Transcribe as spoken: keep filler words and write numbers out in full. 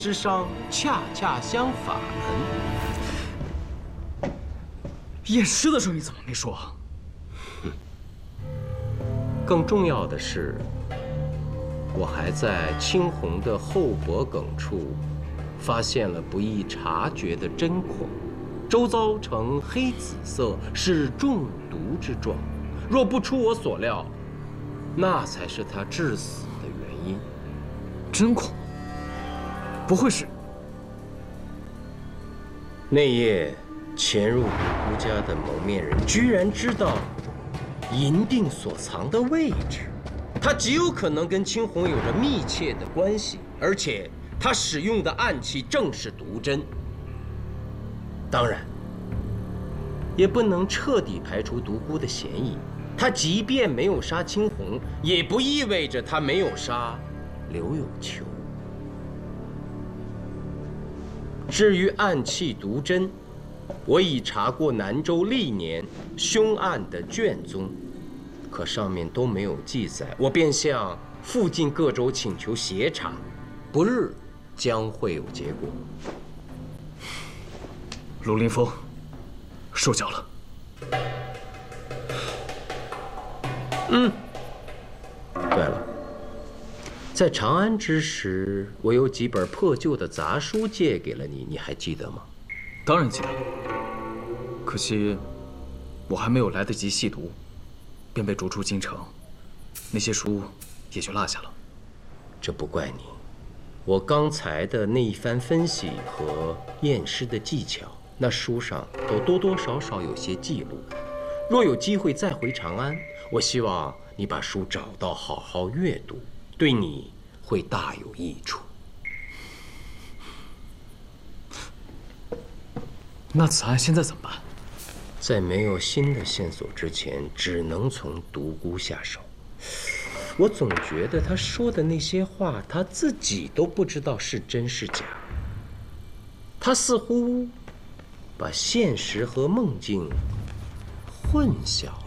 之伤恰恰相反。 验尸的时候你怎么没说？ 哼。更重要的是，我还在青红的后脖梗处发现了不易察觉的针孔，周遭呈黑紫色，是中毒之状。若不出我所料，那才是他致死的原因。 针孔？不会是…… 那夜潜入独孤家的蒙面人，居然知道银锭所藏的位置，他极有可能跟青红有着密切的关系，而且他使用的暗器正是毒针。当然，也不能彻底排除独孤的嫌疑。他即便没有杀青红，也不意味着他没有杀刘有求。至于暗器毒针，我已查过南州历年凶案的卷宗，可上面都没有记载。我便向附近各州请求协查，不日将会有结果。 陆林峰，受教了。 嗯。对了，在长安之时，我有几本破旧的杂书借给了你，你还记得吗？ 当然记得。可惜，我还没有来得及细读，便被逐出京城，那些书也就落下了。 这不怪你，我刚才的那一番分析和验尸的技巧，那书上都多多少少有些记录。若有机会再回长安，我希望你把书找到，好好阅读，对你会大有益处。 那此案现在怎么办？ 在没有新的线索之前，只能从独孤下手。我总觉得他说的那些话，他自己都不知道是真是假。他似乎把现实和梦境混淆了。